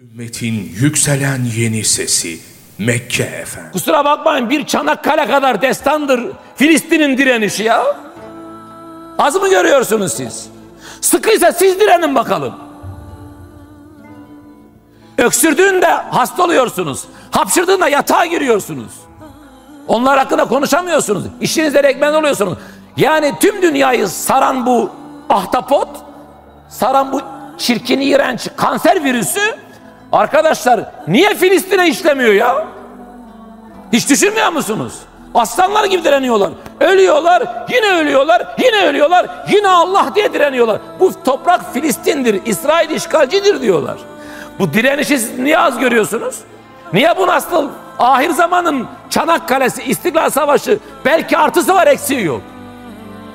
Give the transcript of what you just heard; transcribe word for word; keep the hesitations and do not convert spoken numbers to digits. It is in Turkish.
Ümmetin yükselen yeni sesi Mekke efendim. Kusura bakmayın, bir Çanakkale kadar destandır Filistin'in direnişi ya. Az mı görüyorsunuz siz? Sıkıysa siz direnin bakalım. Öksürdüğünde hasta oluyorsunuz. Hapşırdığında yatağa giriyorsunuz. Onlar hakkında konuşamıyorsunuz. İşinizde rekmen oluyorsunuz. Yani tüm dünyayı saran bu ahtapot, saran bu çirkin, iğrenç kanser virüsü, arkadaşlar niye Filistin'e işlemiyor ya? Hiç düşünmüyor musunuz? Aslanlar gibi direniyorlar. Ölüyorlar, yine ölüyorlar, yine ölüyorlar, yine Allah diye direniyorlar. Bu toprak Filistin'dir, İsrail işgalcidir diyorlar. Bu direnişi siz niye az görüyorsunuz? Niye bu nasıl ahir zamanın Çanakkale'si, İstiklal Savaşı belki artısı var, eksiği yok.